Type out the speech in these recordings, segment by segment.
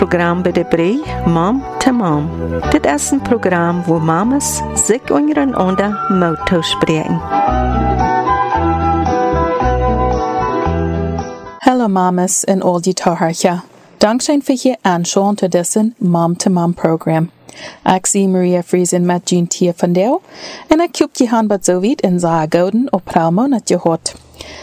Programm bij de Brei, Mom to Mom. Dit is een programma waar mamas zich ondereinander mogen spreken. Hallo mamas en al die tohartja. Dankzij voor je aanschauen te dessen Mom to Mom program. Ik zie Maria Friesen met Jean Tier van Deel en ik heb je hand wat zo wiet in zagen gouden op pralmo net je hoort.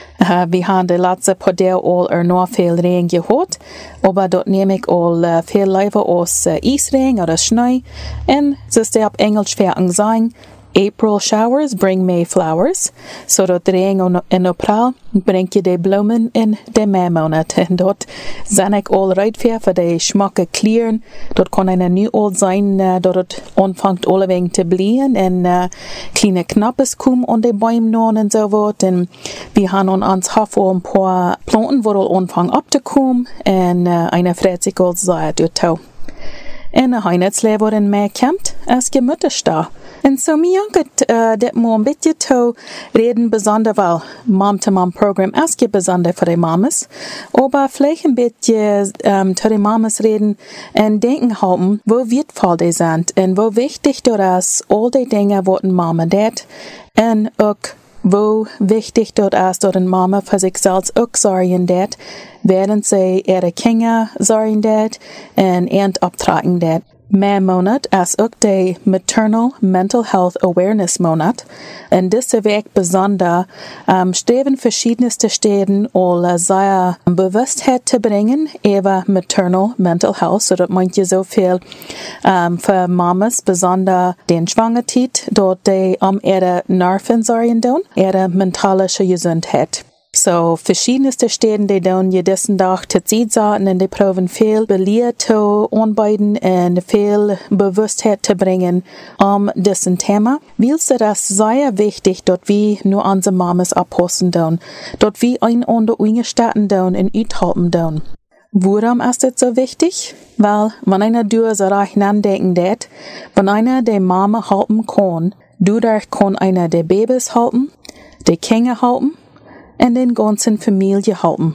We hebben de laatste podel al nog veel regen gehad, maar dat neem ik al veel liever als ijsregen of sneeuw. En ze staat op Engels vaak zeggen, April showers bring May flowers. Zodat de regen in april brengt je de bloemen in de meimaand. En dat zijn ik al rijdt voor de smaken kleren. Dat kan een nu al zijn dat het aanvangt alleweg te bloeien en kleine knappes komen aan de bomen en zo wat. En we hebben ons hof al een paar planten waar al aanvangen op te komen. En een freut zich al sehr door touw. En een heinetzleven worden mij kämpt als gemütlich da. En zo mij jankert dit maar een beetje te reden bijzonder wel Mom to Mom program als je bijzonder voor de mamas. Maar vielleicht een beetje te de mamas reden en denken houden wo wertvoll die zijn en wo wichtig dat is al die dingen wat een mama deed en ook wo wichtig dat is dat een mama voor zichzelf ook zorgen deed, während zij ihre Kinder zorgen deed en eind optragen deed. Mijn maand is ook de Maternal Mental Health Awareness Monat. En deze week bijzonder streven verschiedenste steden al sehr bewustheid te brengen over maternal mental health, zodat manche zoveel voor mamas bijzonder den Schwangertijd dat die ihre Nerven zorgen doen, ihre mentale gezondheid. So, verschiedenste Städten, die dann jedessen Tag zu sehen sahen und die proben viel belehrt zu anbieten und viel Bewusstheit zu bringen diesen Thema. Willst du das sehr wichtig, dass wir nur unsere Mamas abhosten tun, dass wir einander eingestatten tun und uithelpen tun. Warum ist das so wichtig? Weil, wenn einer durch so reich nachdenken det, wenn einer die Mama helfen kann, dadurch kann einer die Babys helfen, die Kinder helfen, en den ganzen Familie helpen.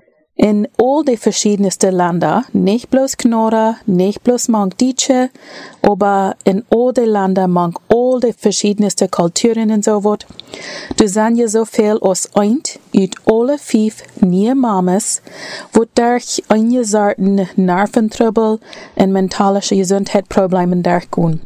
In all die verschiedensten Länder, nicht bloß Knorre, nicht bloß manch Deutsche, aber in all die Länder manch all die verschiedensten Kulturen und so wat. Du sind ja so viel als eint, uit alle 5 neue Mamas, wo durch eingesorten Nerventrübbel und mentale Gesundheitsprobleme durchgehen.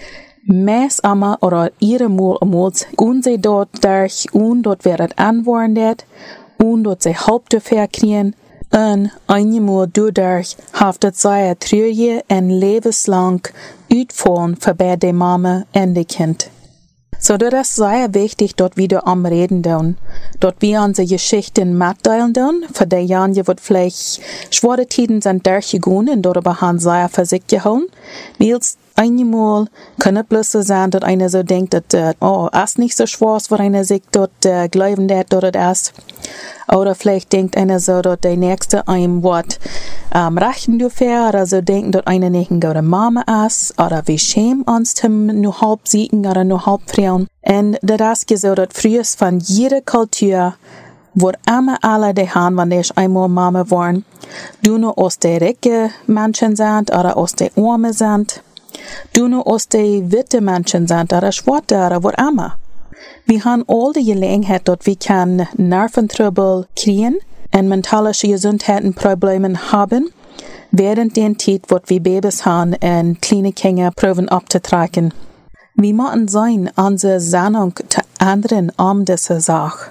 Meest amma oder ihre Moel amoels gaan zij dort durch und dort wird anwoordet und dort zij hulp te verkrijgen en eenmaal dadurch haftet zij het treurige en levenslang uitvallen voor de mama en de kind. So, das ist sehr wichtig, dort wieder am Reden tun. Dort wir unsere Geschichten mitteilen tun. Für die Jahren, die vielleicht schwere Zeiten sind durchgegangen und darüber haben sehr für sich gehalten. Weil einmal kann es bloß so sein, dass einer so denkt, dass, ist nicht so schwer, was einer sich dort glauben, dass das ist. Oder vielleicht denkt einer so, dass der Nächste einem Wort rechten dürfen, oder so denken, dass einer nicht eine gute Mama ist, oder wir schämen uns, nur halb siegen oder nur halb Frauen. Und das ist so, dass früher von jeder Kultur, wo immer alle die haben, wenn die einmal Mama waren, du nur aus der reichen Menschen sind, oder aus der Armen sind, du nur aus der witte Menschen sind, oder schwarze, oder wo immer. Wir haben all die Gelegenheit, dass wir kann Nerventrübbel kriegen und mentale Gesundheitsprobleme haben, während der Zeit, wo wir Babys haben und kleine Kinder proben abzutragen. Wir müssen sein, unsere Sendung zu ändern diese Sache.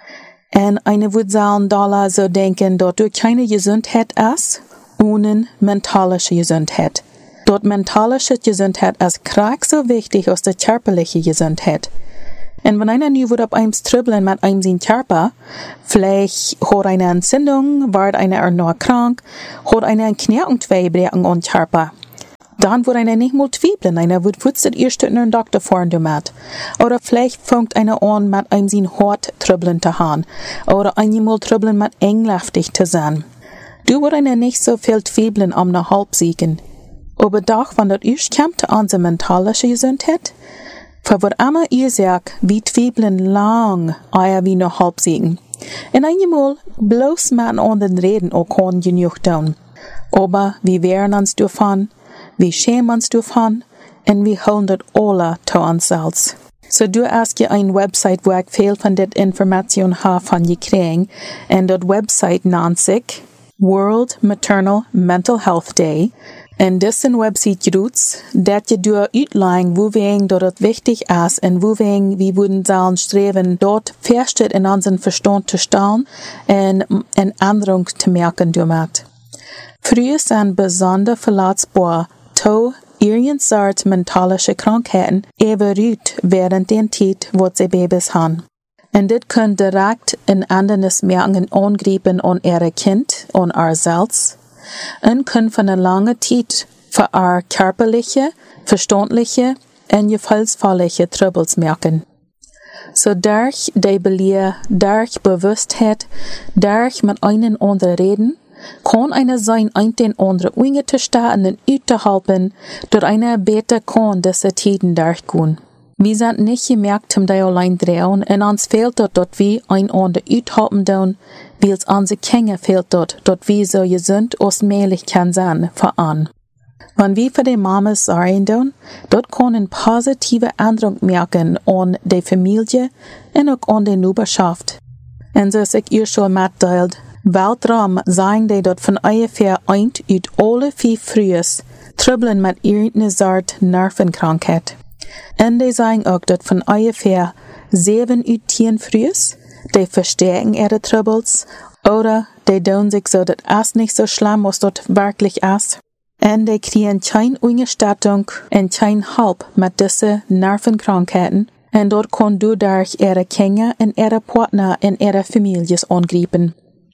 Und eine würde sagen, da so denken, dass du keine Gesundheit ist, ohne mentale Gesundheit. Dort mentale Gesundheit ist krank so wichtig als die körperliche Gesundheit. Und wenn einer nu wird auf einem strubbeln mit einem sein Körper, vielleicht hat einer eine Entzündung, wird einer noch krank, hat einer eine Knirpungswehbrechen am Körper, dann wird einer nicht mal zweifeln, einer wird das erste einen Doktor fahren damit. Oder vielleicht fängt einer an, mit einem sein Hort trubbeln zu haben, oder einmal trubbeln mit englaftig zu sein. Du wird einer nicht so viel zweifeln nach halbsiegen. Aber doch, wenn das erst kommt an unsere mentale Gesundheit, für was immer ihr sagt, wir zweifeln lang, ehe wir noch halb siegen. Und einmal bloß mit anderen reden auch kann genug tun. Aber wie wehren uns davon, wie schämen uns davon, und wie holen das alle zu uns selbst. So du hast ja eine Website, wo ich viel von der Information habe von gekriegt, und das Website nennt sich World Maternal Mental Health Day. En diesen Website roots, dat je door uitlegen wo wir dat het wichtig ist und wo wir würden sollen streben, dort feststeht in unseren Verstand zu stellen und eine Änderung zu merken damit. Früher sind besonders verletzbar zu irgendeiner mentalische Krankheiten überrührt während der Zeit, wo sie Babys haben. Und das kann direkt in anderes Merken angreifen an ihre Kind, an ihr selbst, und können von einer langen Zeit für ihre körperliche, verstandliche und gefühlsvolle Troubles merken. So durch die Belehr, durch Bewusstheit, durch mit einem anderen reden, kann einer sein, den anderen einzustehen und auszuhalten, durch eine besser kann diese Zeiten durchgehen. Wir sind nicht gemerkt, die allein drehen, und uns fehlt dort wir ein andere aushalten tun, weil es unsere Kinder fehlt dort wir so gesund als möglich kann sein, voran. Wenn wir für die Mamas sorgen tun, dort kann eine positive Änderung merken an die Familie und auch an die Nachbarschaft. Und so ist ich ihr schon mitteilt, weltrum sagen die dort von ungefähr 1 uit alle 5 Frühs Trübeln mit irgendeiner Art Nervenkrankheit. Und die sagen auch, dass von ungefähr 7 uit 10 Frühs, die verstärken ihre Troubles, oder die tun sich so, dass es nicht so schlimm, was dort wirklich ist. Und die kriegen keine Unterstützung und kein Hilfe mit diesen Nervenkrankheiten, und dort kann du durch ihre Kinder und ihre Partner und ihre Familien angreifen.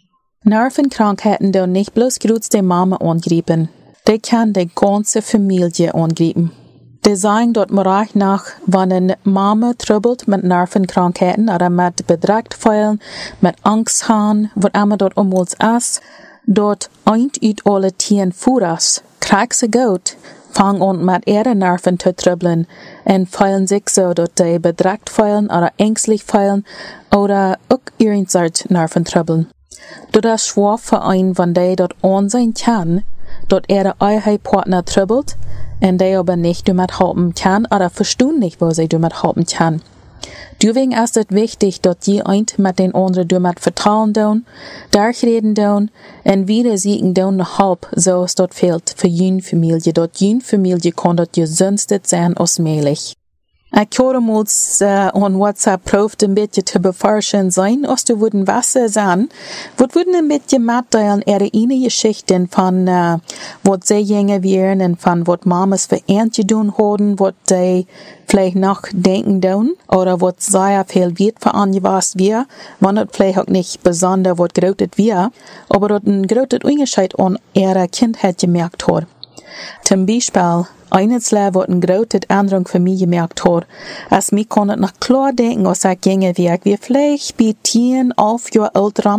Nervenkrankheiten tun nicht bloß kurz die Mama angreifen, die kann die ganze Familie angreifen. Die sagen dort mir nach, wenn eine Mama troubled mit Nervenkrankheiten oder mit Bedrägtfeilen, mit Angst haben, was immer dort uns ist, dort ein uit alle 10 Furas, kriegt sie gut, fangen an mit ihren Nerven zu trubbeln und feilen sich so, dass die bedrägt feilen oder ängstlich feilen oder auch irgendeine Nerven trubbeln. Dort ist schwer für einen, wenn die dort an sein kann, dort ihre eigene Partner trubbelt, und die aber nicht damit helfen kann oder verstehen nicht, wo sie damit helfen kann. Deswegen ist es wichtig, dass die ein mit den anderen damit vertrauen tun, durchreden tun und wieder siegen tun nach Help, so es dort fehlt für jene Familie. Dort jene Familie kann dort gesünstet sein als möglich. Ich habe uns on WhatsApp probiert, ein bisschen zu beforschen sein, als du würden Wasser sein, würden ein bisschen mitteilen, ihre eigene Geschichten von, was sie jünger wären und von, was Mamas für Ernte tun haben, was sie vielleicht nachdenken tun, oder was sehr viel wird für angepasst wird, wenn es vielleicht auch nicht besonders was großes wird, aber dort ein großes Unterschied an ihrer Kindheit gemerkt hat. Zum Beispiel, eines was eine große Änderung für mich gemerkt hat, als mich kann es noch klar denken, als ich ginge weg, wie vielleicht bei 10, 11 Jahre älter,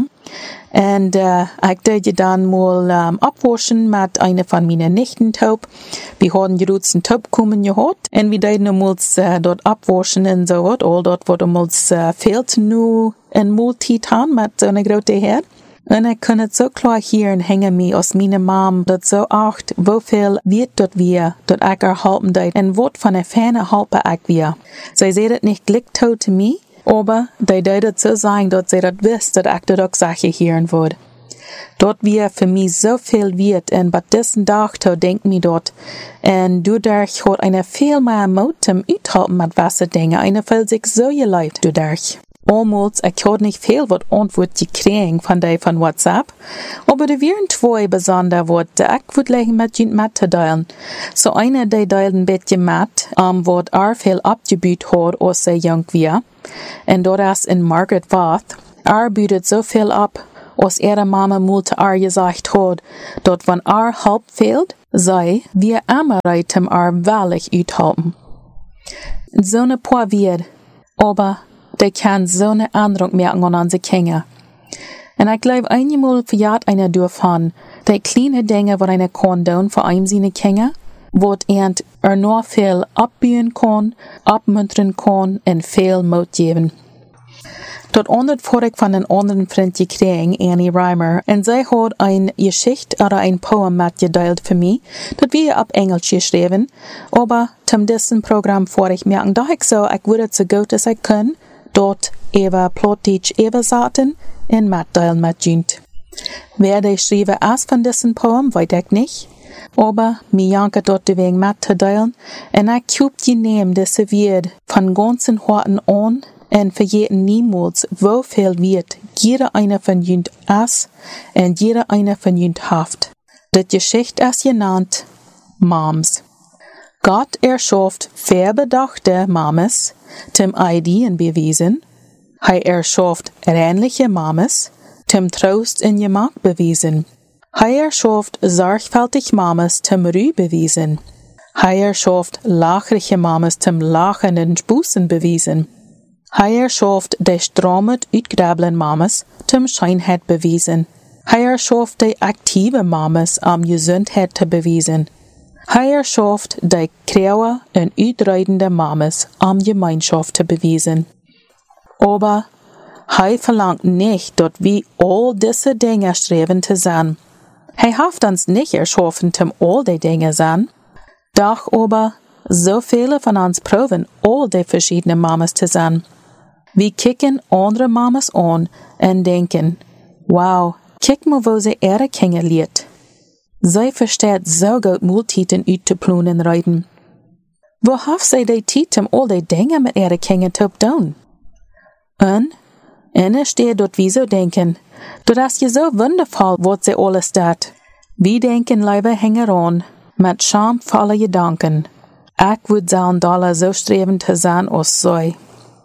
und ich dachte dann mal abwaschen mit einer von meinen Nichten taub. Wir hatten gerade einen Taub kommen gehabt, und wir dachten uns dort abwaschen und so was, all dort, was uns fehlt, nur ein Multitan mit so einer großen Herd. Und ich kann es so klar hier hängen mir aus meiner Mom, dat so acht, wofür wird dort wir, dat ich erhalten deit, und wat von der Ferne halpe ich wir. Sie seht nicht glick zu mir, aber die deit so sagen, dass sie dat wisst, dat ich dort auch Sache hören würde. Dort wir für mich so viel wird, und bei diesen Tag denkt mir dort, und dadurch hat eine viel mehr Mut zum Uthalten mit Wasserdinge, eine fühlt sich so geleibt dadurch. Almost, ich hatte nicht viel was Antwort gekriegt von WhatsApp, aber da wären 2 besonders Worte, ich würde legen mit ihnen mitteilen. So eine, die teilt ein bisschen mit, was viel abgebüht hat, als sie jung war. Und dort ist in Margaret Bath, bietet so viel ab, als ihre Mama mal zu gesagt hat, dass wenn Help fehlt, sei, wir immer reitem wahrlich uthalten. So eine paar wird, aber die kann so eine Änderung merken an unsere Kinder. Und ich glaube, einmal verjährt einer davon, die kleine Dinge, die einer kann tun für einem seine Kinder, wo noch viel abbühen kann, abmuntern kann und viel Mut geben. Dort ondervorig van een anderen vriend gekregen, Annie Reimer, en zij had een Geschichte oder ein Poem mitgeteilt für mich, dat wir op Englisch geschrieben, aber zum diesen Programm vor ich merken, da ich so, ich würde so gut als ich kann, dort Eva Plotitsch übersetzen und mitteilen mit Jünt. Wer die schreiben als von diesen Poem, weiß ich nicht, aber mir janke dort die wegen mitteilen, und ich hab die Namen diese Wert von ganzen Horten an, en vergeten niemals, woveel wird jeder einer von jünt as en jeder einer von jünt haft. Dat Geschichte is genannt Moms. Gott erschafft verbedachte Mames, zum Ideeen bewiesen. Hij erschafft ähnliche Mames, zum Trost in Gemak bewiesen. Hij erschafft sorgfältig Mames, zum Ruhe bewiesen. Hij erschafft lachrige Mames, zum Lachen in Spusen bewiesen. Hij erschafft de stromet uitgrabelen mames zum Scheinheit bewiesen. Hij erschafft de aktive mames Gesundheit te bewiesen. Hij erschafft de krauwe en uitrijdende mames Gemeinschaft te bewiesen. Aber hij verlangt nicht, dat wir all diese Dinge streben te sein. Hij heeft ons nicht erschaffen, zum all die Dinge sein. Doch aber, so viele von uns proben, all die verschiedenen mames te sein. Wir kicken andere Mamas an und denken, wow, kijk mal, wo sie ihre Kinder leert. Sie versteht so gut Multiten uit te ploen en reiten. Wo heeft sie die Zeit, um all die Dinge mit ihren Kindern zu tun? Und es steht dort, wie so denken, das ist ja so wundervoll, was sie alles tat. Wir denken lieber hänger an, mit schamvolle Gedanken. Ich würde sagen, Dollar so streben zu sein, als sei.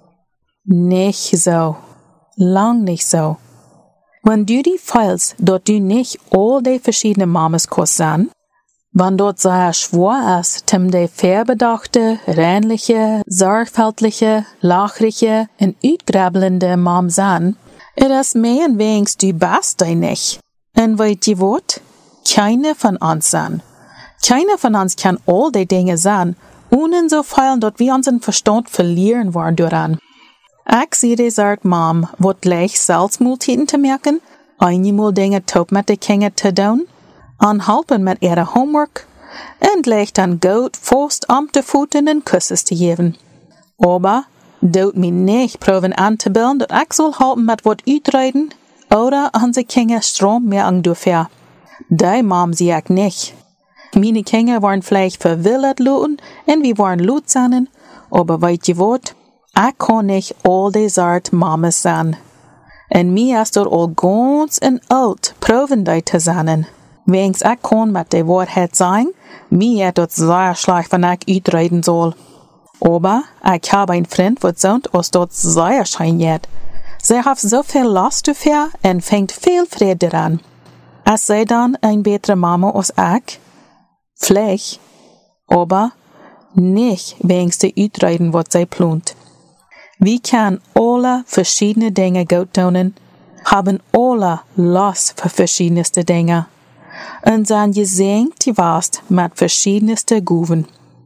Nicht so. Lang nicht so. Wenn du die fühlst, dass du nicht all die verschiedenen Mamas kannst sein, wenn dort sehr schwer ist, die verbedachte, reinliche, sorgfältige, lachrige und uitgrabelnde Mom sein, ist mehr und wenigstens du bist dich nicht. Und weißt du was? Keiner von uns sein. Keiner von uns kann all die Dinge sein, ohne so viel, dass wir unseren Verstand verlieren wollen daran. Ich sehe die sagt Mom, wat gleich selbst Multiten zu merken, einmal Dinge top mit den Kindern zu tun, anhalten mit ihrer Homework, und gleich dann gut fast am te Futten und Küsses zu geben. Aber, dort mich nicht proben anzubilden, dass ich soll halten mit wat uitreden, oder unsere Kinder Strom merken dürfen. Die Mom sehe ich nicht. Meine Kinder waren vielleicht verwildet luten, und wir waren laut sein, aber weißt du was? Ich kann nicht all die Art Mamas sein. Und mir ist dort all ganz und alt proben die zu sein. Wenigstens ich kann mit der Wahrheit sagen, mir ist dort sehr schlecht, wenn ich uitreden soll. Aber ich habe einen Freund, der sagt, dass dort sehr scheint. Sie hat so viel Last dafür und fängt viel Freude daran. Ist sie dann eine bessere Mama als ich? Vielleicht. Aber nicht wenigstens uitreden, was sie plant. Wir können alle verschiedene Dinge gut tun, haben alle Lust für verschiedenste Dinge und sind gesegnet gewesen mit verschiedenste Gaben.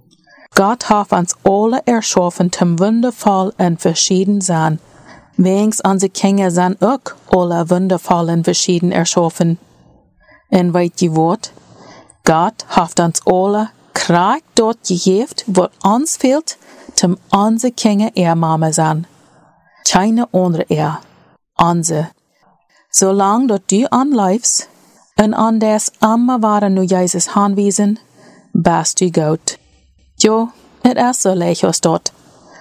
Gott hat uns alle erschaffen zum wundervoll und verschieden sein. Wenigstens unsere Kinder sind auch alle wundervoll und verschieden erschaffen. Und weißt du was? Gott hat uns alle Kraft dort gegeben, was uns fehlt, zum unsere Kinder ihr Mama sein. Keine andere unsere. Solange dort du anläufst und an des immer waren nur Jesus anwiesen, bist du gut. Jo, es ist so leicht als dort.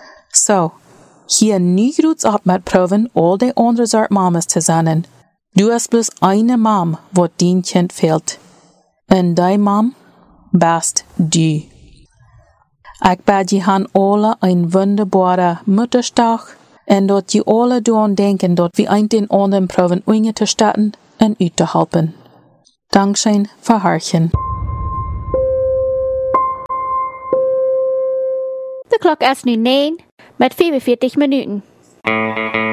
So, hier nie gut ab mit proben, all die andere Sort Mamas zu sein. Du hast bloß eine Mom, wo dein Kind fehlt. Und deine Mom bist du. Ich bete die han alle ein wunderbarer Mutterstag und dort die alle daran denken, dort wie ein den anderen proben unterzustatten und uitzuhelpen. Dankeschön für Hörchen. De klok is nu 9 met 45 minuten.